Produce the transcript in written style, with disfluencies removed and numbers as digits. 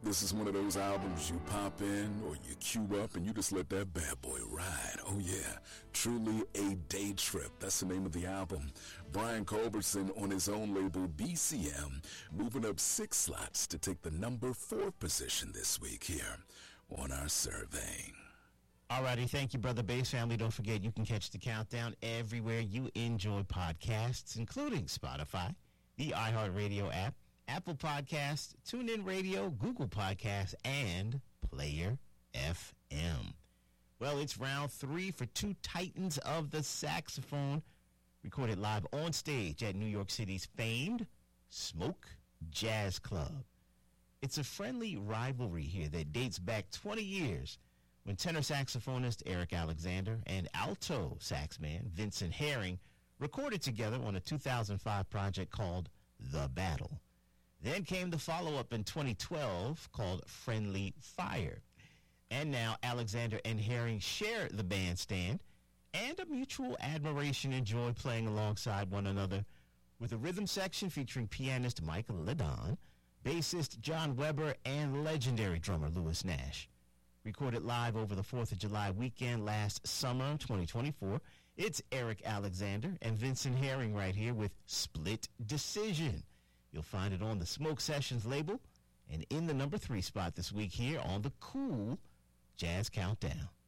This is one of those albums you pop in or you cue up and you just let that bad boy ride. Oh yeah, truly a day trip. That's the name of the album. Brian Culbertson on his own label BCM, moving up 6 slots to take the number 4 position this week here on our survey. Alrighty, thank you, Brother Bass family. Don't forget you can catch the countdown everywhere you enjoy podcasts, including Spotify, the iHeartRadio app, Apple Podcasts, TuneIn Radio, Google Podcasts, and Player FM. Well, it's round 3 for 2 titans of the saxophone, recorded live on stage at New York City's famed Smoke Jazz Club. It's a friendly rivalry here that dates back 20 years when tenor saxophonist Eric Alexander and alto saxman Vincent Herring recorded together on a 2005 project called The Battle. Then came the follow-up in 2012 called Friendly Fire. And now Alexander and Herring share the bandstand and a mutual admiration and joy playing alongside one another, with a rhythm section featuring pianist Michael Ledon, bassist John Weber, and legendary drummer Louis Nash. Recorded live over the 4th of July weekend last summer, 2024, it's Eric Alexander and Vincent Herring right here with Split Decision. You'll find it on the Smoke Sessions label and in the number 3 spot this week here on the Cool Jazz Countdown.